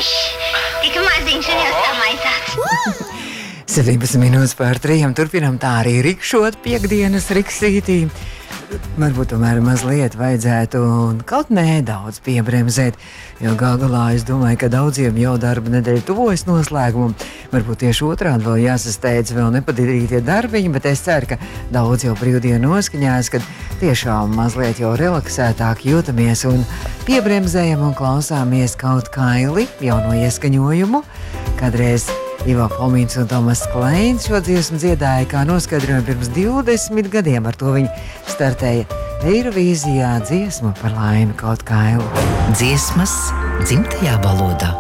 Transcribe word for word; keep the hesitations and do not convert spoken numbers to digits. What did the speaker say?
Uš, tik maziņš un jau samaisāts. septiņpadsmit minūtes pār trījiem. Turpinām tā arī rikšot piekdienas riksītī. Varbūt tomēr mazliet vajadzētu kaut nedaudz piebremzēt, jo gal galā es domāju, ka daudziem jau darba nedēļa tuvojas noslēgumam. Varbūt tieši otrādi vēl jāsasteidz vēl nepadarītie darbiņi, bet es ceru, ka daudz jau brīvdienu noskaņājas, kad tiešām mazliet jau relaksētāk jūtamies un piebremzējam un klausāmies kaut kaili jauno ieskaņojumu. Kādreiz Ivo Palmīns un Tomas Kleins šo dziesmu dziedāja, kā noskaidrojumu pirms divdesmit gadiem. Ar to viņi startēja Eirovīzijā dziesmu par laimi kaut kailu. Dziesmas dzimtajā valodā.